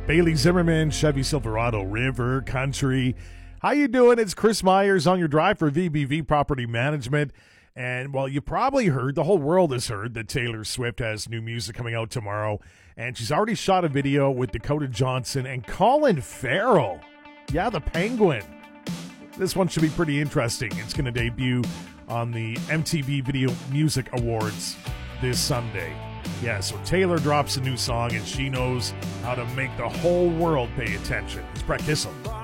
Bailey Zimmerman, Chevy Silverado, River Country. How you doing? It's Chris Myers on your drive for VBV Property Management. And, well, you probably heard, the whole world has heard, that Taylor Swift has new music coming out tomorrow. And she's already shot a video with Dakota Johnson and Colin Farrell. Yeah, the Penguin. This one should be pretty interesting. It's going to debut on the MTV Video Music Awards this Sunday. Yeah, so Taylor drops a new song, and she knows how to make the whole world pay attention. It's Brett Kissel.